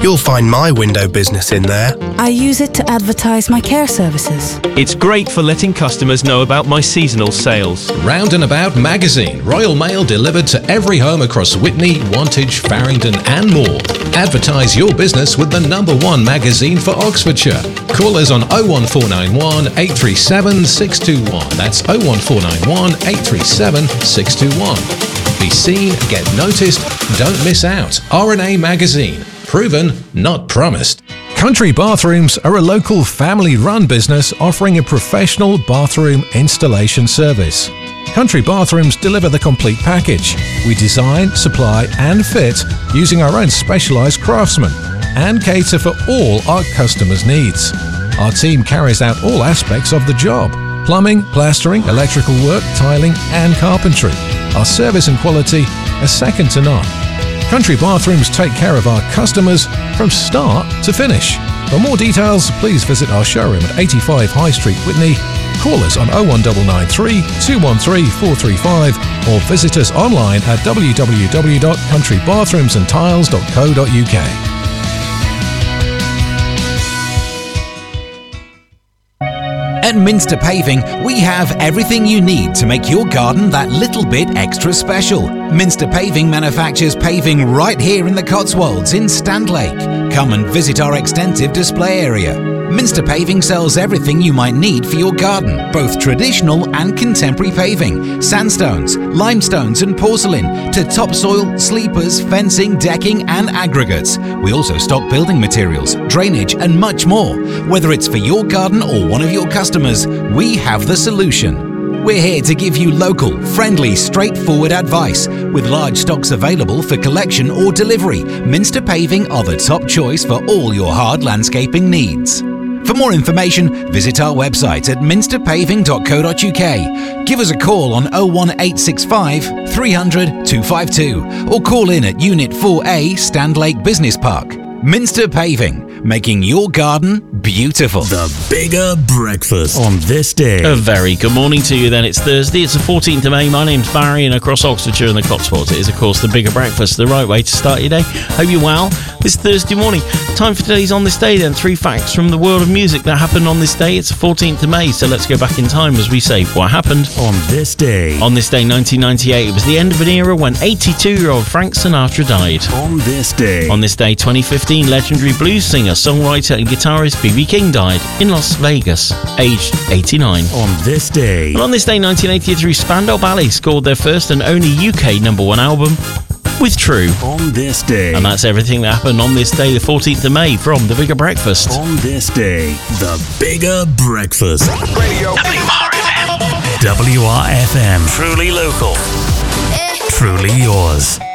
You'll find my window business in there. I use it to advertise my care services. It's great for letting customers know about my seasonal sales. Round and About magazine, Royal Mail delivered to every home across Witney, Wantage, Farringdon and more. Advertise your business with the #1 magazine for Oxfordshire. Call us on 01491 837 621. That's 01491 837 621. Be seen, get noticed, don't miss out. R&A Magazine. Proven, not promised. Country Bathrooms are a local family-run business offering a professional bathroom installation service. Country Bathrooms deliver the complete package. We design, supply and fit using our own specialised craftsmen and cater for all our customers' needs. Our team carries out all aspects of the job: plumbing, plastering, electrical work, tiling and carpentry. Our service and quality are second to none. Country Bathrooms take care of our customers from start to finish. For more details, please visit our showroom at 85 High Street, Witney. Call us on 01993 213 435 or visit us online at www.countrybathroomsandtiles.co.uk. At Minster Paving, we have everything you need to make your garden that little bit extra special. Minster Paving manufactures paving right here in the Cotswolds in Standlake. Come and visit our extensive display area. Minster Paving sells everything you might need for your garden, both traditional and contemporary paving, sandstones, limestones and porcelain, to topsoil, sleepers, fencing, decking and aggregates. We also stock building materials, drainage and much more. Whether it's for your garden or one of your customers, we have the solution. We're here to give you local, friendly, straightforward advice. With large stocks available for collection or delivery, Minster Paving are the top choice for all your hard landscaping needs. For more information, visit our website at minsterpaving.co.uk. Give us a call on 01865 300 252 or call in at Unit 4A, Standlake Business Park. Minster Paving, making your garden beautiful. The Bigger Breakfast on this day. A very good morning to you then. It's Thursday, it's the 14th of May. My name's Barry, and across Oxfordshire and the Cotswolds it is, of course, the Bigger Breakfast, the right way to start your day. Hope you're well this Thursday morning. Time for today's On This Day then. 3 facts from the world of music that happened on this day. It's the 14th of May, so let's go back in time as we say what happened on this day. On this day, 1998, it was the end of an era when 82-year-old Frank Sinatra died. On this day. On this day, 2015, legendary blues singer, songwriter and guitarist B.B. King died in Las Vegas, aged 89. On this day. And on this day, 1983, Spandau Ballet scored their first and only UK #1 album with True. On this day. And that's everything that happened on this day, the 14th of May, from The Bigger Breakfast. On this day, The Bigger Breakfast. Radio. WRFM. Truly local. Truly yours.